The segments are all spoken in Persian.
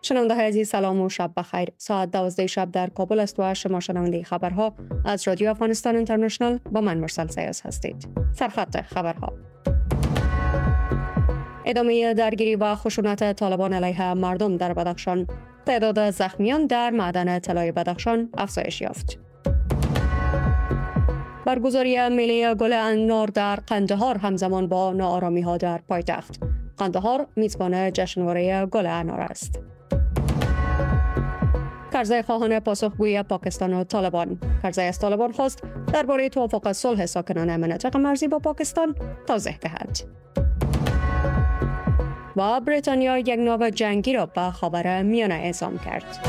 شنونده عزیز سلام و شب بخیر. ساعت 12 شب در کابل است و شما شنونده خبرها از رادیو افغانستان اینترنشنال با من مرسل سیاس هستید. سرخط خبرها: ادامه درگیری و خشونت طالبان علیه مردم در بدخشان. تعداد زخمیان در معدن طلای بدخشان افزایش یافت. برگزاری میله گل انار در قندهار همزمان با ناآرامی‌ها در پایتخت. قندهار میزبان جشنواره گل انار است. کرزی خواهان پاسخگویی پاکستان و طالبان. کرزی از طالبان خواست درباره توافق صلح ساکنان مناطق مرزی با پاکستان توضیح دهد. و بریتانیا یک ناو جنگی را به خاورمیانه اعزام کرد.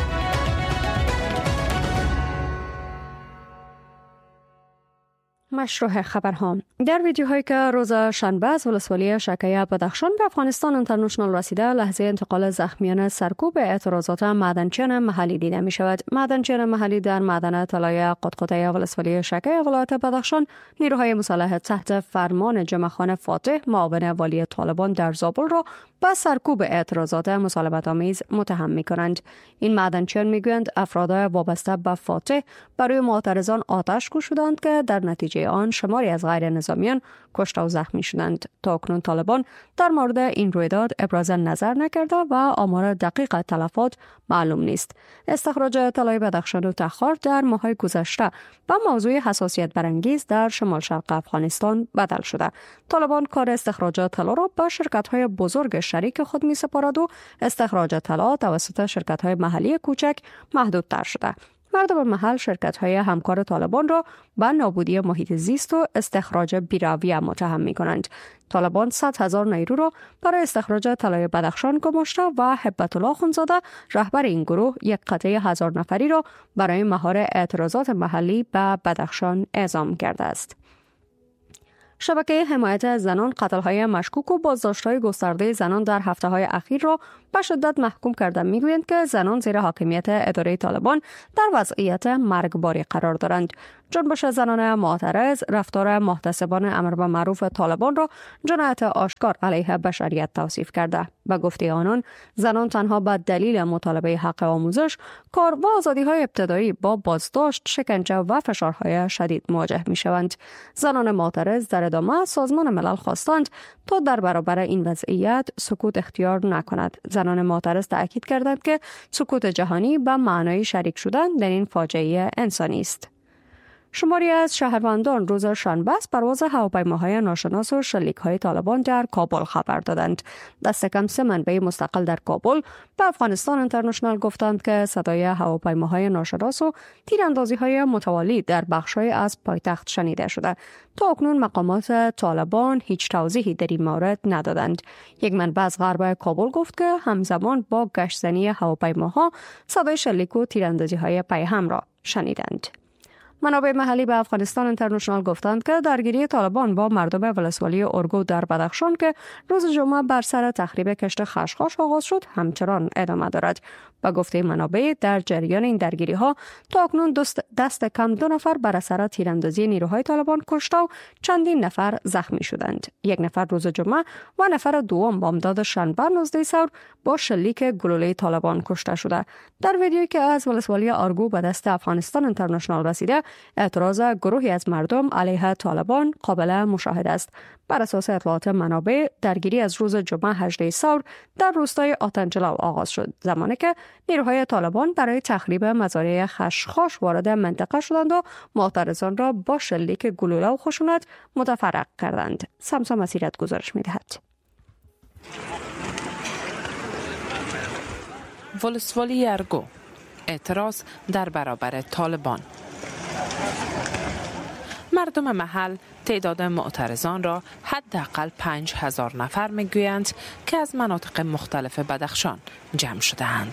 مشروع خبرها: در ویدیوهایی که روز شنبه از ولسوالی شکیه بدخشان به افغانستان اینترنشنال رسیده، لحظه انتقال زخمیان سرکوب اعتراضات معدنچیان محلی دیده می شود. معدنچیان محلی در معدن طلای قطقطه ولسوالی شکیه ولایت بدخشان نیروهای مسلح تحت فرمان جمعخان فاتح معاون والی طالبان در زابل را به سرکوب اعتراضات مسالمت‌آمیز متهم می‌کنند. این معدنچیان می‌گویند افراد وابسته به فاتح برای معترضان آتش گشودند که در نتیجه آن شماری از غیر نظامیان کشته و زخمی شدند. تا اکنون طالبان در مورد این رویداد ابراز نظر نکرده و آمار دقیق تلفات معلوم نیست. استخراج طلای بدخشان و تخار در ماه‌های گذشته به موضوع حساسیت برانگیز در شمال شرق افغانستان بدل شده. طالبان کار استخراج طلا را به شرکت‌های بزرگ شریک خود می سپارد و استخراج طلا توسط شرکت‌های محلی کوچک محدودتر شده. مردم محل شرکت‌های همکار طالبان را به نابودی محیط زیست و استخراج بی‌رویه متهم می‌کنند. طالبان 100,000 نیرو را برای استخراج طلای بدخشان گماشته و هبت الله خونزاده رهبر این گروه یک قطعه 1000 نفری را برای مهار اعتراضات محلی به بدخشان اعزام کرده است. شبکه حمایت زنان قتل‌های مشکوک و بازداشت‌های گسترده زنان در هفته‌های اخیر را به شدت محکوم کرده می‌گویند که زنان زیر حاکمیت اداره طالبان در وضعیت مرگباری قرار دارند. جنبش زنان معترض رفتار محتسبان امر به معروف طالبان را جنایت آشکار علیه بشریت توصیف کرده. به گفته آنان زنان تنها به دلیل مطالبه حق آموزش، کار و آزادی‌های ابتدایی با بازداشت، شکنجه و فشارهای شدید مواجه می‌شوند. زنان معترض در ادامه سازمان ملل خواستند تا در برابر این وضعیت سکوت اختیار نکند. زنان معترض تأکید کردند که سکوت جهانی به معنای شریک شدن در این فاجعه انسانی است. شماری از شهروندان روز شنبه از پرواز هواپیماهای ناشناس و شلیک‌های طالبان در کابل خبر دادند. دست کم 3 منبع مستقل در کابل به افغانستان اینترنشنال گفتند که صدای هواپیماهای ناشناس و تیراندازی‌های متوالی در بخش‌های از پایتخت شنیده شده. تا اکنون مقامات طالبان هیچ توضیحی در این مورد ندادند. یک منبع از غرب کابل گفت که همزمان با گشت‌زنی هواپیماها صدای شلیک و تیراندازی‌های پیهم را شنیدند. منابع محلی به افغانستان اینترنشنال گفتند که درگیری طالبان با مردم ولسوالی ارگو در بدخشان که روز جمعه بر سر تخریب کشت خشخاش آغاز شد همچنان ادامه دارد. با گفته منابع در جریان این درگیری ها تا اکنون دست کم 2 نفر بر اثر تیراندازی نیروهای طالبان کشته و چندین نفر زخمی شدند. 1 نفر روز جمعه و نفر دوم بامداد شنبه 19 ثور با شلیک گلوله طالبان کشته شده. در ویدیویی که از ولسوالی ارگو به دست افغانستان اینترنشنال رسیده، اعتراض گروهی از مردم علیه طالبان قابل مشاهده است. بر اساس اطلاعات منابع درگیری از روز جمعه 18 ثور در روستای آتنجلو آغاز شد، زمانی که نیروهای طالبان برای تخریب مزارع خشخاش وارد منطقه شدند و معترضان را با شلیک گلوله و خشونت متفرق کردند. سمسا مسیرت گزارش می‌دهد. ولسوالی ارگو، اعتراض در برابر طالبان. مردم محل تعداد معترضان را حداقل 5,000 نفر میگویند که از مناطق مختلف بدخشان جمع شده‌اند.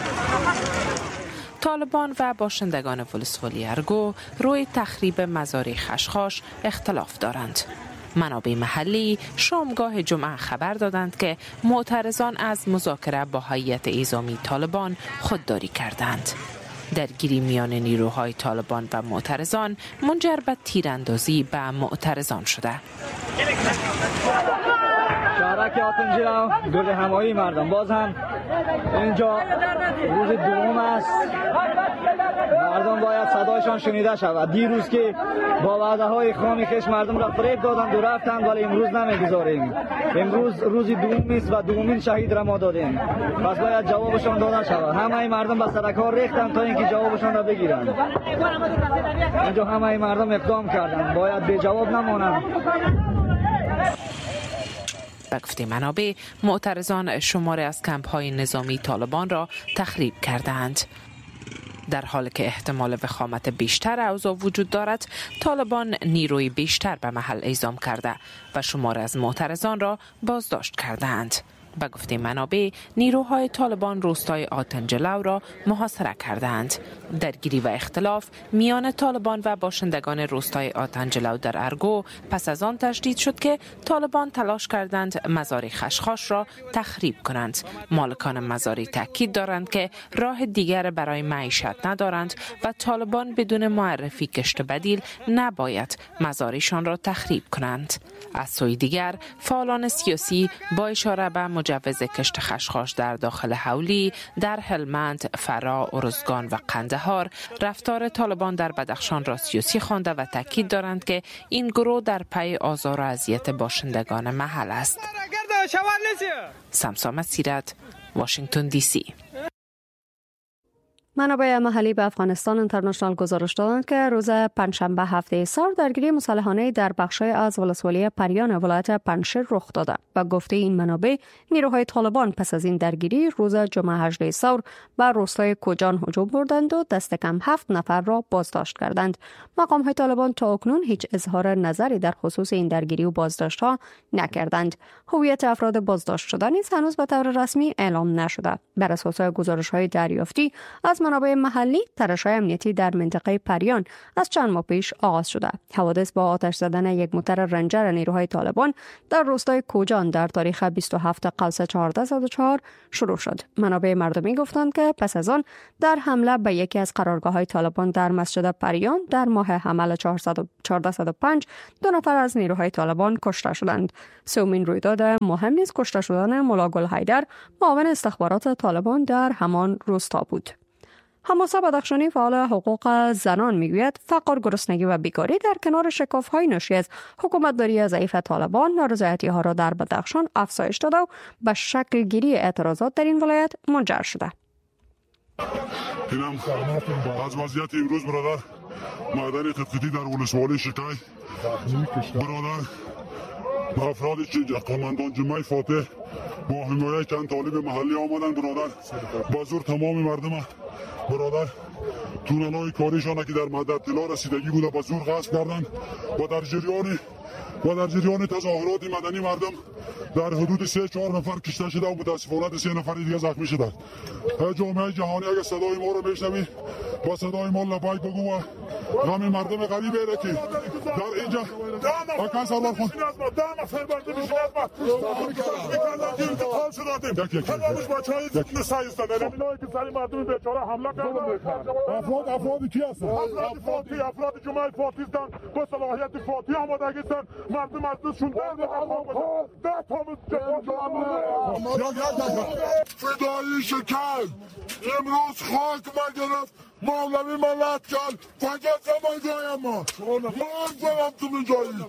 طالبان و باشندگان ولسوالی ارگو روی تخریب مزارع خشخاش اختلاف دارند. منابع محلی شامگاه جمعه خبر دادند که معترضان از مذاکره با هیئت اعزامی طالبان خودداری کردند. درگیری میان نیروهای طالبان و معترضان منجر به تیراندازی به معترضان شده. شهرک آتنجلو گرد همایی مردم باز هم اینجا روز دوم است، مردم باید صدایشان شنیده شود. دیروز که با وعده های خام خویش مردم را فریب دادند و رفتند، ولی امروز نمیگذاریم. امروز روز دوم است و دومین شهید را ما دادیم، پس باید جوابشان داده شود. همه مردم به سرک ها ریختند تا اینکه جوابشان را بگیرند. اینجا همه مردم اقدام کردند، باید به جواب نمانند. به گفته منابع، معترضان شماری از کمپ‌های نظامی طالبان را تخریب کردند. در حالی که احتمال وخامت بیشتر اوضاع وجود دارد، طالبان نیروی بیشتر به محل اعزام کرده و شماری از معترضان را بازداشت کردند. به گفته منابع، نیروهای طالبان روستای آتنجلو را محاصره کردند. درگیری و اختلاف میان طالبان و باشندگان روستای آتنجلو در ارگو پس از آن تشدید شد که طالبان تلاش کردند مزار خشخاش را تخریب کنند. مالکان مزاری تاکید دارند که راه دیگر برای معیشت ندارند و طالبان بدون معرفی کشت بدیل نباید مزارشان را تخریب کنند. از سوی دیگر، فعالان سیاسی با اشاره به مجوز کشت خشخاش در داخل حولی، در هلمند، فرا، ارزگان و قندهار رفتار طالبان در بدخشان را سیاسی خوانده و تاکید دارند که این گروه در پی آزار و اذیت باشندگان محل است. سمسام سیرت، واشنگتن دی سی. منابع محلی به افغانستان اینترنشنال گزارش دادند که روز پنجشنبه هفته سار درگیری مسلحانه در بخش‌های از ولسوالی پریان ولایت پنجشیر رخ داده و گفته این منابع نیروهای طالبان پس از این درگیری روز جمعه 18 سور به روستای کوجان هجوم بردند و دست کم 7 نفر را بازداشت کردند. مقام‌های طالبان تا اکنون هیچ اظهار نظری در خصوص این درگیری و بازداشت‌ها نکردند. هویت افراد بازداشت شده نیز هنوز به طور رسمی اعلام نشده. بر اساس گزارش‌های دریافتی از منابع محلی، تراش‌های امنیتی در منطقه پریان از چند ماه پیش آغاز شده. حوادث با آتش زدن یک موتر رنجر نیروهای طالبان در روستای کوجان در تاریخ 27 قوس 1404 شروع شد. منابع مردمی گفتند که پس از آن در حمله به یکی از قرارگاه‌های طالبان در مسجد پریان در ماه حمل 1405 2 نفر از نیروهای طالبان کشته شدند. سومین رویداد مهم نیز کشته شدن ملا گل حیدر، معاون استخبارات طالبان در همان روستا بود. حماسه بدخشانی فعال حقوق زنان میگوید فقر، گرسنگی و بیکاری در کنار شکاف‌های ناشی از حکومتداری ضعیف طالبان نارضایتی‌ها را در بدخشان افزایش داده و به شکل گیری اعتراضات در این ولایت منجر شده. اینم از وضعیت امروز برادر معدن قطقطی در ولسوالی شکای برادر با افراد قماندان جمعه فاتح با حمایت چند طالب محلی آمدن برادر با زور تمام مردم برادر تونل‌های کاریشان که در مد اطلاع رسیدگی بوده با زور غصب کردند و در جریان تظاهرات مدنی مردم در حدود 3-4 نفر کشته شده و متاسفانه 3 نفر دیگه زخمی شده. جامعه جهانی اگر صدای ما رو بشنوی با صدای ما لبیک بگو و همین مردم غریبه را که در اینجا اکن سرور خون افرادی کی هستن؟ افراد جمعه فاتی هستن با صلاحیت فاتی آماده هستن. مردم از دستشون فدایی شکل امروز خاک ما گرفت مولوی ملت کرد فقط زمان جای ما زنم تو جایی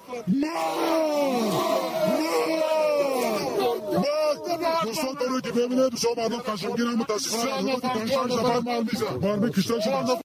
دوستان داره که ببینه دوستان مردم قشنگین هم متاسفانه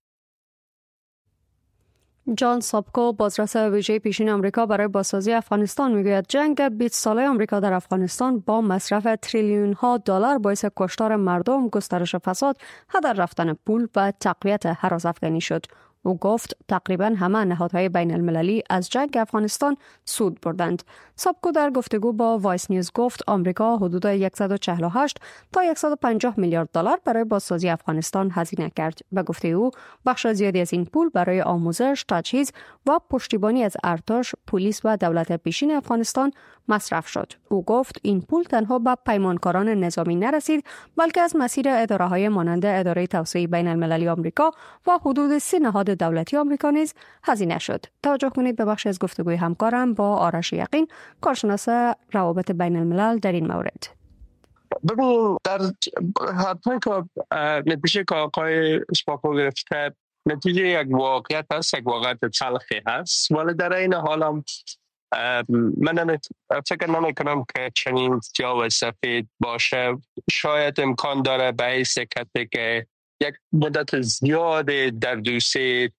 جان سابکو، بازرس ویژه پیشین آمریکا برای بازسازی افغانستان میگوید جنگ 20 ساله آمریکا در افغانستان با مصرف تریلیون ها دلار باعث کشتار مردم، گسترش فساد، هدر رفتن پول و تقویت هراس افغانی شد. او گفت تقریبا همه نهادهای بین المللی از جنگ افغانستان سود بردند. سابکو در گفتگو با وایس نیوز گفت آمریکا حدود 148 تا 150 میلیارد دلار برای بازسازی افغانستان هزینه کرد. به گفته او بخش زیادی از این پول برای آموزش، تجهیز و پشتیبانی از ارتش، پلیس و دولت پیشین افغانستان مصرف شد. او گفت این پول تنها به پیمانکاران نظامی نرسید بلکه از مسیر اداره‌های مانند اداره توسعه بین المللی آمریکا و حدود 3 نهاد دولتی آمریکا نیز هزینه شد. توجه کنید به بخش از گفتگوی همکارم با آرش یقین، کارشناس روابط بین الملل در این مورد. ببین در حتی که نتیجه که آقای اسپاکو گرفته نتیجه یک واقعیت هست، یک واقعیت تلخی هست، ولی در این حال هم من فکر نمی کنم که چنین سیاه و سفید باشه. شاید امکان داره به حیث که یک مدت زیاد در دوسیه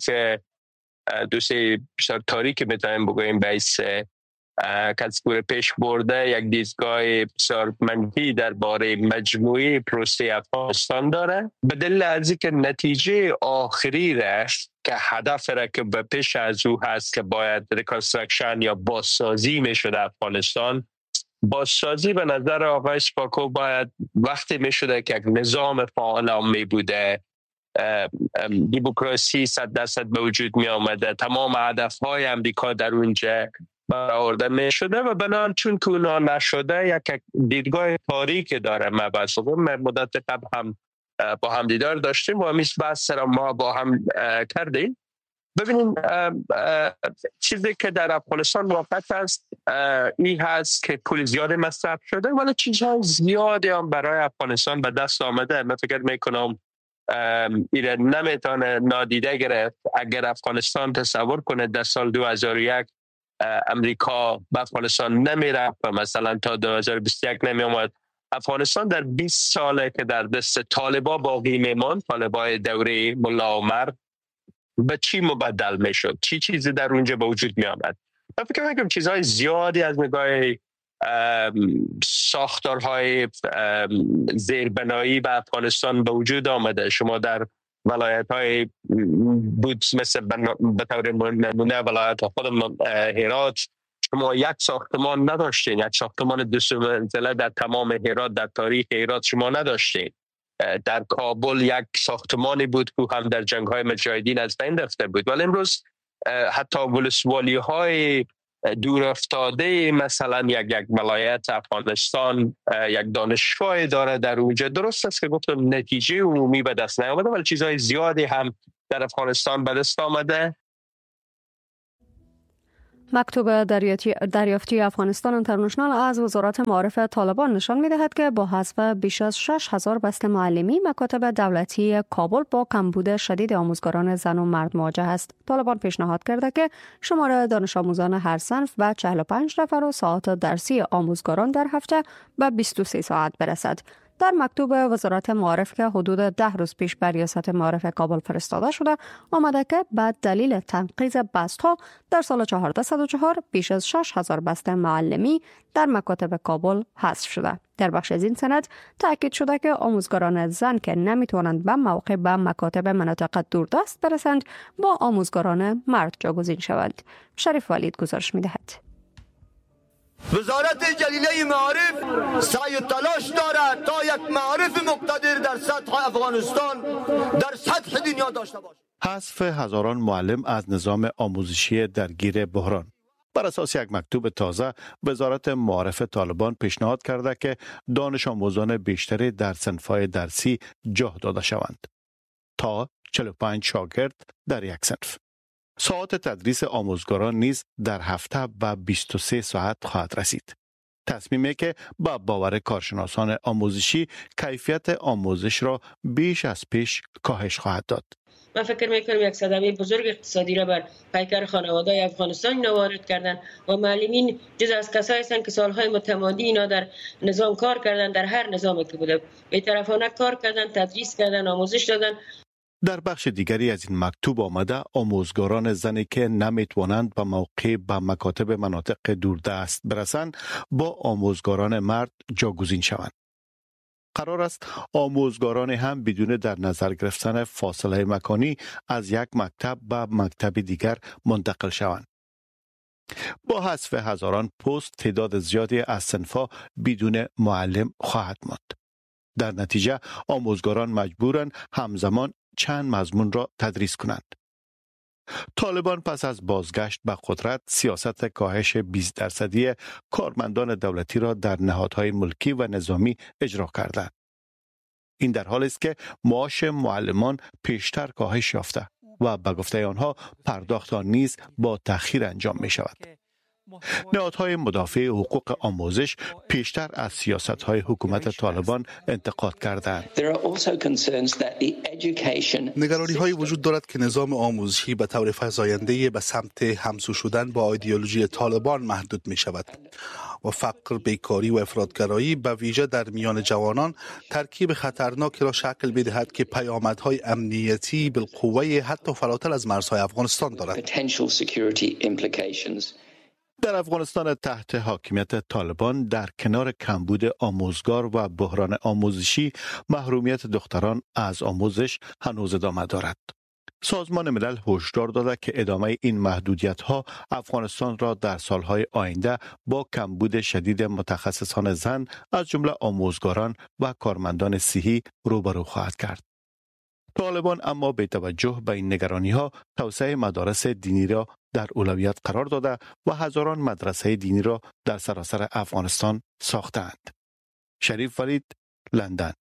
بسیار تاریک میتونیم بگوییم به حیث کسبور پیش برده یک دیدگاه بسیار منفی درباره مجموعی پروسه افغانستان داره، به دلیل از اینکه نتیجه آخری رشت که هدف را که به پیش از او هست که باید ریکانسترکشن یا بازسازی میشده افغانستان. بازسازی به نظر آقای اسپاکو باید وقتی میشده که یک نظام فعال می بوده، دموکراسی 100% به وجود می آمده، تمام هدفهای امریکا در اونجا برآورده می شده و بنابراین چون که اونا نشده یک دیدگاه تاریک داره. ما مدت قبل هم با هم دیدار داشتیم و همیش بحث را ما با هم کردیم. ببینید چیزی که در افغانستان واقع هست این هست که پول زیادی مصرف شده ولی چیزهای زیادی هم برای افغانستان به دست آمده. من فکر میکنم ایره نمیتونه نادیده گرفت. اگر افغانستان تصور کنه در سال 2001 امریکا به افغانستان نمیرفت و مثلا تا 2021 نمی آمد، افغانستان در 20 ساله که در دست طالبا باقی میماند، طالبای دوره ملا عمر، به چی مبدل میشد؟ چی چیزی در اونجا به وجود می آمد؟ من فکر میکنم چیزهای زیادی از نگاه ساختارهای زیربنایی به افغانستان به وجود آمده. شما در ولایت‌های بود مثل به طور نمونه ولایت خودم هرات، شما یک ساختمان نداشتین، یک ساختمان دو منزله در تمام هرات، در تاریخ هرات شما نداشتین. در کابل یک ساختمانی بود که هم در جنگ‌های مجاهدین از بین رفته بود، ولی امروز حتی ولسوالی‌های دور افتاده مثلا یک ولایت افغانستان یک دانشگاه داره در اونجا. درست است که گفتم نتیجه عمومی به دست نیامده ولی چیزهای زیادی هم در افغانستان به دست آمده. مکتوب دریافتی افغانستان اینترنشنال از وزارت معارف طالبان نشان می‌دهد که با حذف بیش از 6,000 بسته معلمی، مکاتب دولتی کابل با کمبود شدید آموزگاران زن و مرد مواجه است. طالبان پیشنهاد کرده که شمار دانش آموزان هر صنف به 45 نفر و ساعات درسی آموزگاران در هفته به 23 ساعت برسد. در مکتوب وزارت معارف که حدود 10 روز پیش به ریاست معارف کابل فرستاده شده آمده که بعد دلیل تنقیض بست‌ها در سال 1404 بیش از 6,000 بسته معلمی در مکاتب کابل حذف شده. در بخش از این سند تاکید شده که آموزگاران زن که نمیتوانند به موقع به مکاتب مناطق دوردست برسند با آموزگاران مرد جاگزین شوند. شریف ولید گزارش می‌دهد. وزارت جلیله معارف سعی و تلاش دارد تا یک معارف مقتدر در سطح افغانستان در سطح دنیا داشته باشد. حذف هزاران معلم از نظام آموزشی درگیر بحران. بر اساس یک مکتوب تازه وزارت معارف طالبان پیشنهاد کرده که دانش آموزان بیشتری در صنف‌های درسی جا داده شوند تا 45 شاگرد در یک صنف. ساعت تدریس آموزگاران نیز در هفته و 23 ساعت خواهد رسید. تصمیمی که با باور کارشناسان آموزشی کیفیت آموزش را بیش از پیش کاهش خواهد داد. من فکر میکنم یک صدمه بزرگ اقتصادی را بر پیکر خانواده افغانستان اینا وارد کردن و معلمین جز از کسایی هستند که سالهای متمادی اینا در نظام کار کردن، در هر نظامی که بوده بی‌طرفانه کار کردن، تدریس کردن، آموزش دادن. در بخش دیگری از این مکتوب آمده آموزگاران زنی که نمیتوانند به موقع به مکاتب مناطق دوردست برسند با آموزگاران مرد جاگزین شوند. قرار است آموزگاران هم بدون در نظر گرفتن فاصله مکانی از یک مکتب به مکتب دیگر منتقل شوند. با حذف هزاران پست تعداد زیادی از صنف‌ها بدون معلم خواهد ماند. در نتیجه آموزگاران مجبورند همزمان چند مضمون را تدریس کنند. طالبان پس از بازگشت به قدرت سیاست کاهش 20% کارمندان دولتی را در نهادهای ملکی و نظامی اجرا کردند. این در حالی است که معاش معلمان پیشتر کاهش یافته و به گفته آنها پرداخت آن نیز با تأخیر انجام می شود. نهادهای مدافع حقوق آموزش پیشتر از سیاست‌های حکومت طالبان انتقاد کردند. نگرانی‌های وجود دارد که نظام آموزشی به طور فزاینده به سمت همسو شدن با ایدئولوژی طالبان محدود می‌شود و فقر، بیکاری و افراطگرایی به ویژه در میان جوانان ترکیب خطرناکی را شکل می‌دهد که پیامدهای امنیتی بالقوه حتی فراتر از مرزهای افغانستان دارد. در افغانستان تحت حاکمیت طالبان در کنار کمبود آموزگار و بحران آموزشی، محرومیت دختران از آموزش هنوز ادامه دارد. سازمان ملل هشدار داده که ادامه این محدودیت‌ها افغانستان را در سالهای آینده با کمبود شدید متخصصان زن از جمله آموزگاران و کارمندان صحی روبرو خواهد کرد. طالبان اما به توجه به این نگرانی‌ها توسعه مدارس دینی را در اولویت قرار داده و هزاران مدرسه دینی را در سراسر افغانستان ساختند. شریف ولید، لندن.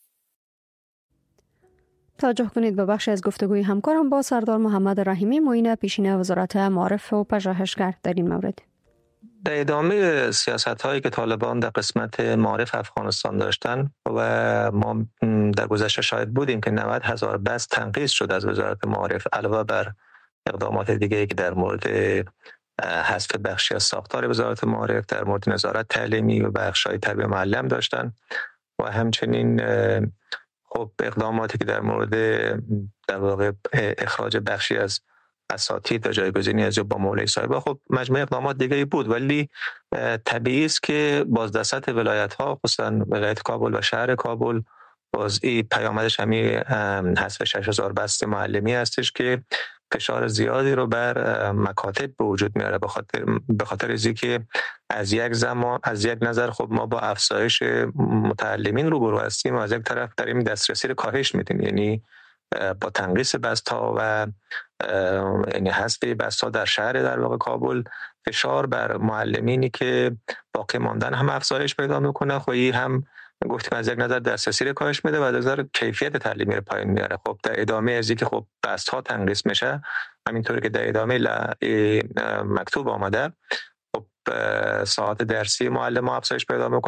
توجه کنید به بخش از گفتگوی همکارم با سردار محمد رحیمی، معین پیشین وزارت معارف و پژوهشگر در این مورد. در ادامه سیاست‌هایی که طالبان در قسمت معارف افغانستان داشتن و ما در گذشته شاهد بودیم که 90,000 بس تنقیص شد از وزارت معارف، علاوه بر اقدامات دیگه‌ای که در مورد حذف بخشی از ساختار وزارت معارف، در مورد نظارت تعلیمی و بخش‌های تربیت معلم داشتن و همچنین خب اقداماتی که در مورد در واقع اخراج بخشی از اساتید و جایگزینی از با مولای صاحبه، خب مجموعه اقدامات دیگه‌ای بود، ولی طبیعی است که بازدست ولایت‌ها، خصوصا ولایت کابل و شهر کابل، باز این پیامدش همین حذف 6,000 بست معلمی هستش که فشار زیادی رو بر مکاتب به وجود میاره، به خاطر از اینکه از یک نظر خب ما با افزایش متعلمین روبرو هستیم و از یک طرف داریم دسترسی رو کاهش میدیم، یعنی با تنقیص بست‌ها و یعنی حذف بست‌ها در شهر در واقع کابل، فشار بر معلمینی که باقی ماندن هم افزایش پیدا میکنه. خب این هم گفتیم از یک نظر دسترسی رو کاهش میده و از نظر کیفیت تعلیمی رو پایین میاره. خب در ادامه از اینکه خب بست‌ها تنقیص میشه، همینطوری که در ادامه مکتوب آمده، خب ساعت درسی معلم افزایش پیدا میکنه.